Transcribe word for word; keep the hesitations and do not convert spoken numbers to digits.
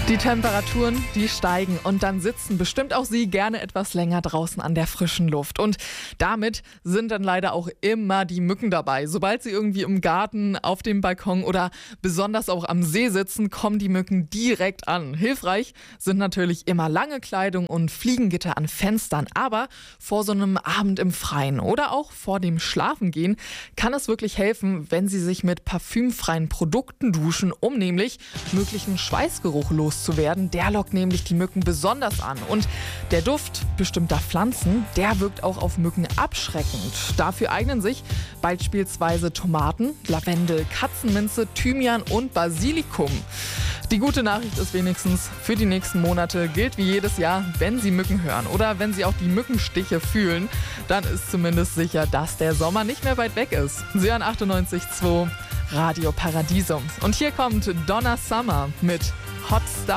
Die Temperaturen, die steigen und dann sitzen bestimmt auch Sie gerne etwas länger draußen an der frischen Luft. Und damit sind dann leider auch immer die Mücken dabei. Sobald Sie irgendwie im Garten, auf dem Balkon oder besonders auch am See sitzen, kommen die Mücken direkt an. Hilfreich sind natürlich immer lange Kleidung und Fliegengitter an Fenstern. Aber vor so einem Abend im Freien oder auch vor dem Schlafengehen kann es wirklich helfen, wenn Sie sich mit parfümfreien Produkten duschen, um nämlich möglichen Schweißgeruch loszuwerden. zu werden. Der lockt nämlich die Mücken besonders an. Und der Duft bestimmter Pflanzen, der wirkt auch auf Mücken abschreckend. Dafür eignen sich beispielsweise Tomaten, Lavendel, Katzenminze, Thymian und Basilikum. Die gute Nachricht ist wenigstens, für die nächsten Monate gilt wie jedes Jahr, wenn Sie Mücken hören oder wenn Sie auch die Mückenstiche fühlen, dann ist zumindest sicher, dass der Sommer nicht mehr weit weg ist. Sie hören achtundneunzig Komma zwei Radio Paradiso. Und hier kommt Donna Summer mit Hot Stuff.